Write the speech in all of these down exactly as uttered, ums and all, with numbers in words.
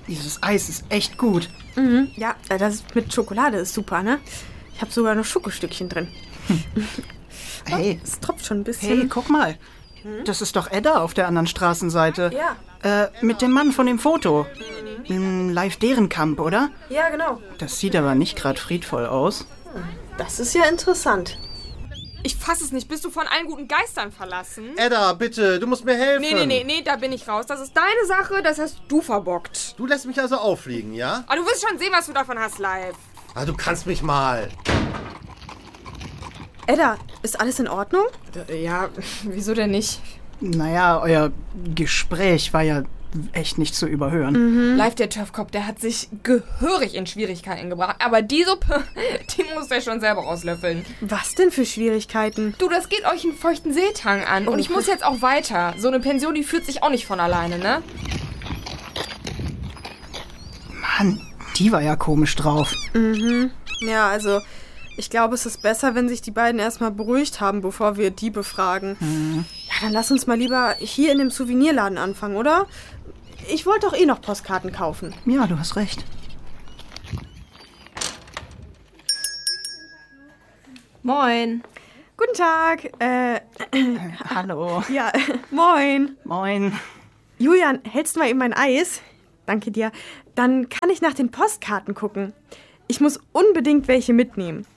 Dieses Eis ist echt gut. Mhm. Ja, das mit Schokolade ist super, ne? Ich habe sogar noch Schokostückchen drin. Hm. Hey. Oh, es tropft schon ein bisschen. Hey, guck mal. Das ist doch Edda auf der anderen Straßenseite. Ja. Äh, mit dem Mann von dem Foto. Im Live-Deren-Camp, oder? Ja, genau. Das sieht aber nicht gerade friedvoll aus. Das ist ja interessant. Ich fass es nicht. Bist du von allen guten Geistern verlassen? Edda, bitte, du musst mir helfen. Nee, nee, nee, nee, da bin ich raus. Das ist deine Sache, das hast du verbockt. Du lässt mich also auffliegen, ja? Aber du wirst schon sehen, was du davon hast, live. Ah, du kannst mich mal. Edda, ist alles in Ordnung? Ja, wieso denn nicht? Naja, euer Gespräch war ja echt nicht zu überhören. Mhm. Live, der Turfkopf, der hat sich gehörig in Schwierigkeiten gebracht. Aber die Suppe, die muss er schon selber rauslöffeln. Was denn für Schwierigkeiten? Du, das geht euch einen feuchten Seetang an. Oh. Und ich muss jetzt auch weiter. So eine Pension, die führt sich auch nicht von alleine, ne? Mann, die war ja komisch drauf. Mhm. Ja, also ich glaube, es ist besser, wenn sich die beiden erstmal beruhigt haben, bevor wir die befragen. Mhm. Ja, dann lass uns mal lieber hier in dem Souvenirladen anfangen, oder? Ich wollte doch eh noch Postkarten kaufen. Ja, du hast recht. Moin. Guten Tag. Äh, äh, hallo. Ja, moin. Moin. Julian, hältst du mal eben mein Eis? Danke dir. Dann kann ich nach den Postkarten gucken. Ich muss unbedingt welche mitnehmen.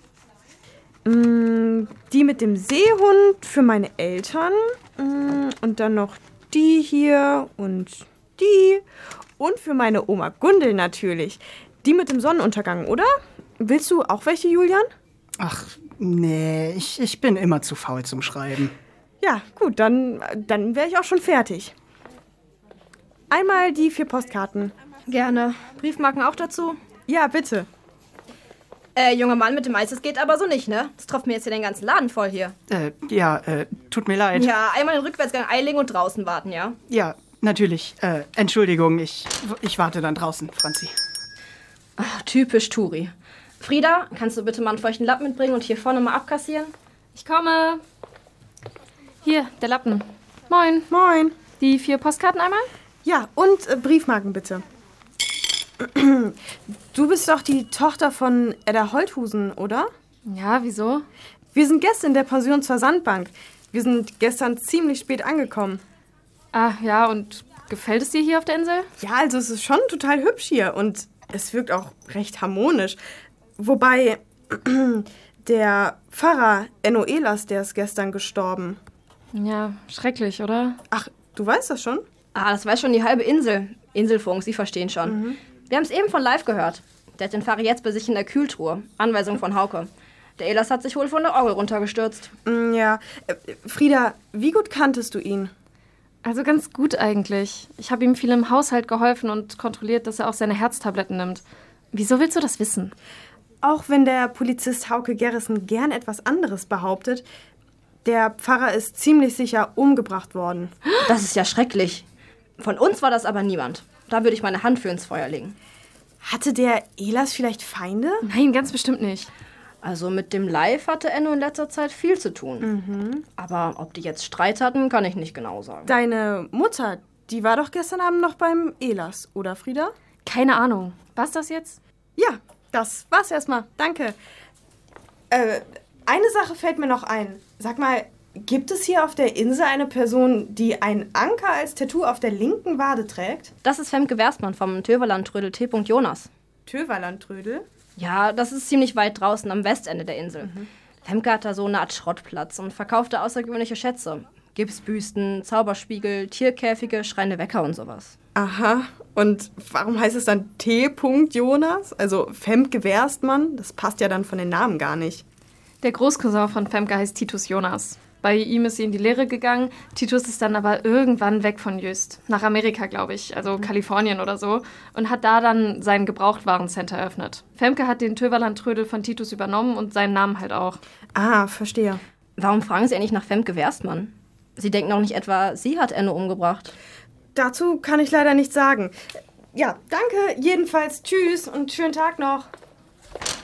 Mm, die mit dem Seehund für meine Eltern. Mm, und dann noch die hier und die. Und für meine Oma Gundel natürlich. Die mit dem Sonnenuntergang, oder? Willst du auch welche, Julian? Ach, nee, ich, ich bin immer zu faul zum Schreiben. Ja, gut, dann, dann wäre ich auch schon fertig. Einmal die vier Postkarten. Gerne. Briefmarken auch dazu? Ja, bitte. Äh, junger Mann mit dem Eis, das geht aber so nicht, ne? Das tropft mir jetzt hier den ganzen Laden voll hier. Äh, ja, äh, tut mir leid. Ja, einmal den Rückwärtsgang einlegen und draußen warten, ja? Ja, natürlich. Äh, Entschuldigung, ich, ich warte dann draußen, Franzi. Ach, typisch Turi. Frieda, kannst du bitte mal einen feuchten Lappen mitbringen und hier vorne mal abkassieren? Ich komme. Hier, der Lappen. Moin. Moin. Die vier Postkarten einmal? Ja, und äh, Briefmarken bitte. Du bist doch die Tochter von Edda Holthusen, oder? Ja, wieso? Wir sind Gäste in der Pension zur Sandbank. Wir sind gestern ziemlich spät angekommen. Ah, ja, und gefällt es dir hier auf der Insel? Ja, also es ist schon total hübsch hier und es wirkt auch recht harmonisch. Wobei, der Pfarrer Enno Ehlers, der ist gestern gestorben. Ja, schrecklich, oder? Ach, du weißt das schon? Ah, das weiß schon die halbe Insel. Inselfunk, Sie verstehen schon. Mhm. Wir haben es eben von live gehört. Der hat den Pfarrer jetzt bei sich in der Kühltruhe. Anweisung von Hauke. Der Ehlers hat sich wohl von der Orgel runtergestürzt. Ja. Frieda, wie gut kanntest du ihn? Also ganz gut eigentlich. Ich habe ihm viel im Haushalt geholfen und kontrolliert, dass er auch seine Herztabletten nimmt. Wieso willst du das wissen? Auch wenn der Polizist Hauke Gerrissen gern etwas anderes behauptet, der Pfarrer ist ziemlich sicher umgebracht worden. Das ist ja schrecklich. Von uns war das aber niemand. Da würde ich meine Hand für ins Feuer legen. Hatte der Ehlers vielleicht Feinde? Nein, ganz bestimmt nicht. Also mit dem Live hatte Enno in letzter Zeit viel zu tun. Mhm. Aber ob die jetzt Streit hatten, kann ich nicht genau sagen. Deine Mutter, die war doch gestern Abend noch beim Ehlers, oder Frieda? Keine Ahnung. War's das jetzt? Ja, das war's erstmal. Danke. Äh, eine Sache fällt mir noch ein. Sag mal, gibt es hier auf der Insel eine Person, die ein Anker als Tattoo auf der linken Wade trägt? Das ist Femke Werstmann vom Töverlandtrödel T. Jonas. Töverlandtrödel? Ja, das ist ziemlich weit draußen am Westende der Insel. Mhm. Femke hat da so eine Art Schrottplatz und verkauft da außergewöhnliche Schätze. Gipsbüsten, Zauberspiegel, Tierkäfige, schreiende Wecker und sowas. Aha. Und warum heißt es dann T. Jonas? Also Femke Werstmann? Das passt ja dann von den Namen gar nicht. Der Großcousin von Femke heißt Titus Jonas. Bei ihm ist sie in die Lehre gegangen. Titus ist dann aber irgendwann weg von Jüst. Nach Amerika, glaube ich. Also Kalifornien oder so. Und hat da dann sein Gebrauchtwarencenter eröffnet. Femke hat den Töverlandtrödel von Titus übernommen und seinen Namen halt auch. Ah, verstehe. Warum fragen Sie eigentlich nach Femke Werstmann? Sie denken doch nicht etwa, sie hat Enno umgebracht. Dazu kann ich leider nichts sagen. Ja, danke. Jedenfalls tschüss und schönen Tag noch.